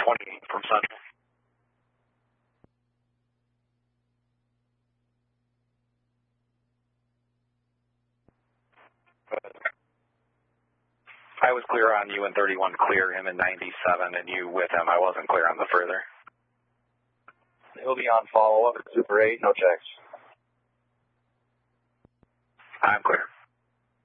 20 from Central. I was clear on you in 31, clear him in 97, and you with him. I wasn't clear on the further. He'll be on follow-up at Super 8, no checks. I'm clear.